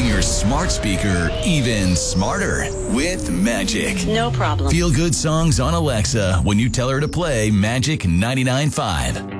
your smart speaker even smarter with Magic. No problem. Feel good songs on Alexa when you tell her to play Magic 99.5.